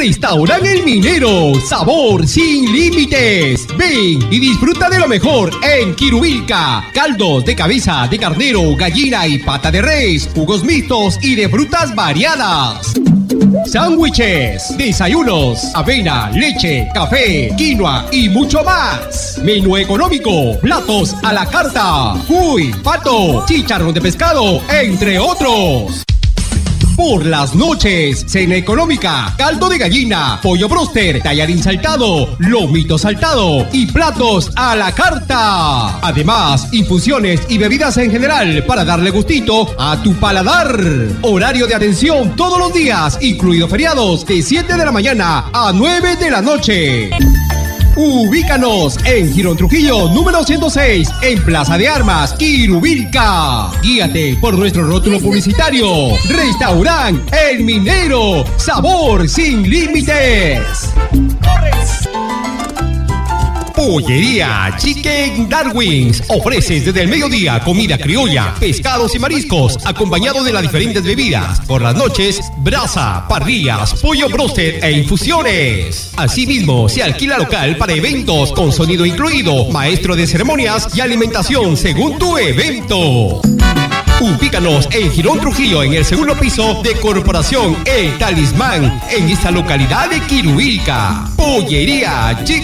Restaurante El Minero, sabor sin límites. Ven y disfruta de lo mejor en Quirubilca. Caldos de cabeza de carnero, gallina y pata de res, jugos mixtos y de frutas variadas. Sándwiches, desayunos, avena, leche, café, quinoa y mucho más. Menú económico, platos a la carta, cuy, pato, chicharrón de pescado, entre otros. Por las noches, cena económica, caldo de gallina, pollo bróster, tallarín saltado, lomito saltado y platos a la carta. Además, infusiones y bebidas en general para darle gustito a tu paladar. Horario de atención todos los días, incluidos feriados, de 7 de la mañana a 9 de la noche. Ubícanos en Girón Trujillo, número 106, en Plaza de Armas, Quirubilca. Guíate por nuestro rótulo publicitario. Restaurante El Minero, sabor sin límites. Pollería Chicken Darwin's ofrece desde el mediodía comida criolla, pescados y mariscos, acompañado de las diferentes bebidas. Por las noches, brasa, parrillas, pollo bróster e infusiones. Asimismo, se alquila local para eventos con sonido incluido, maestro de ceremonias y alimentación según tu evento. Ubícanos en Girón Trujillo, en el segundo piso de Corporación El Talismán, en esta localidad de Quirubilca. Pollería Chicken